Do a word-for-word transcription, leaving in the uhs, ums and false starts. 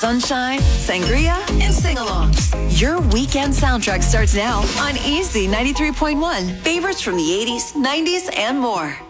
sunshine, sangria, and sing-alongs. Your weekend soundtrack starts now on Easy ninety-three point one. Favorites from the eighties, nineties, and more.